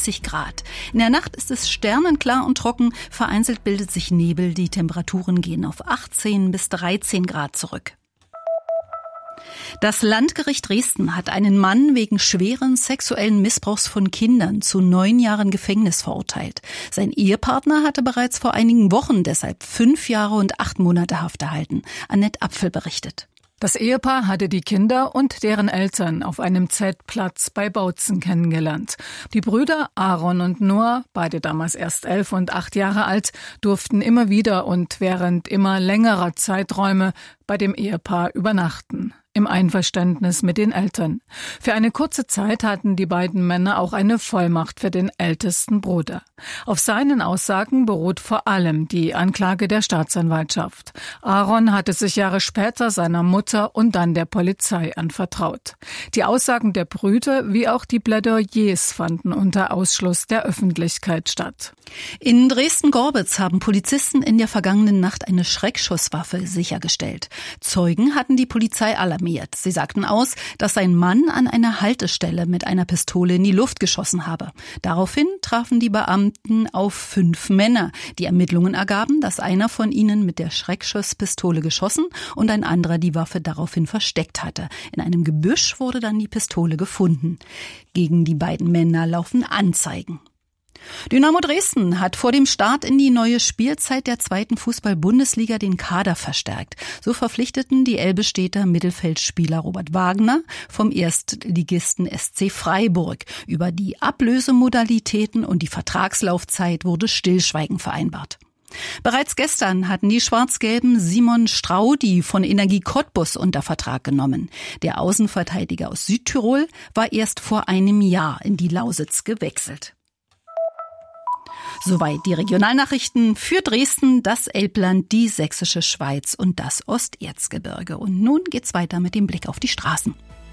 30 Grad. In der Nacht ist es sternenklar und trocken. Vereinzelt bildet sich Nebel. Die Temperaturen gehen auf 18 bis 13 Grad zurück. Das Landgericht Dresden hat einen Mann wegen schweren sexuellen Missbrauchs von Kindern zu 9 Jahren Gefängnis verurteilt. Sein Ehepartner hatte bereits vor einigen Wochen deshalb 5 Jahre und 8 Monate Haft erhalten. Annette Apfel berichtet. Das Ehepaar hatte die Kinder und deren Eltern auf einem Zeltplatz bei Bautzen kennengelernt. Die Brüder Aaron und Noah, beide damals erst 11 und 8 Jahre alt, durften immer wieder und während immer längerer Zeiträume bei dem Ehepaar übernachten, im Einverständnis mit den Eltern. Für eine kurze Zeit hatten die beiden Männer auch eine Vollmacht für den ältesten Bruder. Auf seinen Aussagen beruht vor allem die Anklage der Staatsanwaltschaft. Aaron hatte sich Jahre später seiner Mutter und dann der Polizei anvertraut. Die Aussagen der Brüder wie auch die Plädoyers fanden unter Ausschluss der Öffentlichkeit statt. In Dresden-Gorbitz haben Polizisten in der vergangenen Nacht eine Schreckschusswaffe sichergestellt. Zeugen hatten die Polizei alarmiert. Sie sagten aus, dass ein Mann an einer Haltestelle mit einer Pistole in die Luft geschossen habe. Daraufhin trafen die Beamten auf 5 Männer. Die Ermittlungen ergaben, dass einer von ihnen mit der Schreckschusspistole geschossen und ein anderer die Waffe daraufhin versteckt hatte. In einem Gebüsch wurde dann die Pistole gefunden. Gegen die beiden Männer laufen Anzeigen. Dynamo Dresden hat vor dem Start in die neue Spielzeit der 2. Fußball-Bundesliga den Kader verstärkt. So verpflichteten die Elbe-Städter Mittelfeldspieler Robert Wagner vom Erstligisten SC Freiburg. Über die Ablösemodalitäten und die Vertragslaufzeit wurde Stillschweigen vereinbart. Bereits gestern hatten die Schwarz-Gelben Simon Straudi von Energie Cottbus unter Vertrag genommen. Der Außenverteidiger aus Südtirol war erst vor einem Jahr in die Lausitz gewechselt. Soweit die Regionalnachrichten für Dresden, das Elbland, die Sächsische Schweiz und das Osterzgebirge. Und nun geht's weiter mit dem Blick auf die Straßen.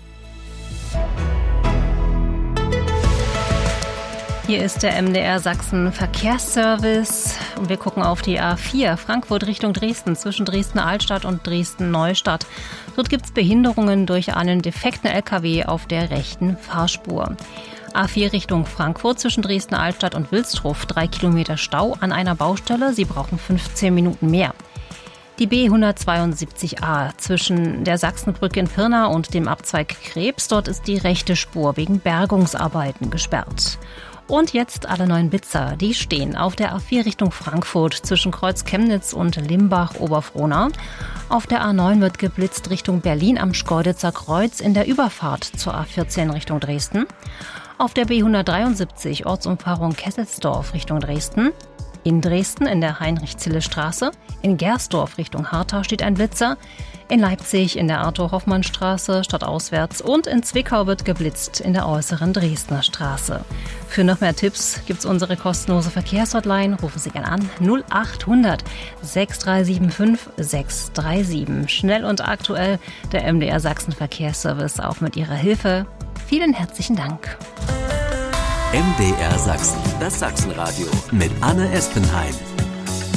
Hier ist der MDR Sachsen Verkehrsservice und wir gucken auf die A4 Frankfurt Richtung Dresden zwischen Dresden-Altstadt und Dresden-Neustadt. Dort gibt's Behinderungen durch einen defekten LKW auf der rechten Fahrspur. A4 Richtung Frankfurt zwischen Dresden-Altstadt und Wilsdruff 3 Kilometer Stau an einer Baustelle. Sie brauchen 15 Minuten mehr. Die B172a zwischen der Sachsenbrücke in Pirna und dem Abzweig Krebs. Dort ist die rechte Spur wegen Bergungsarbeiten gesperrt. Und jetzt alle neuen Blitzer. Die stehen auf der A4 Richtung Frankfurt zwischen Kreuz Chemnitz und Limbach-Oberfrohna. Auf der A9 wird geblitzt Richtung Berlin am Schkeuditzer Kreuz in der Überfahrt zur A14 Richtung Dresden. Auf der B173 Ortsumfahrung Kesselsdorf Richtung Dresden. In Dresden in der Heinrich-Zille-Straße. In Gersdorf Richtung Hartau steht ein Blitzer. In Leipzig in der Arthur-Hoffmann-Straße stadtauswärts. Und in Zwickau wird geblitzt in der äußeren Dresdner Straße. Für noch mehr Tipps gibt's unsere kostenlose Verkehrshotline. Rufen Sie gerne an 0800 6375 637. Schnell und aktuell der MDR Sachsen Verkehrsservice auch mit Ihrer Hilfe. Vielen herzlichen Dank. MDR Sachsen, das Sachsenradio mit Anne Espenheim.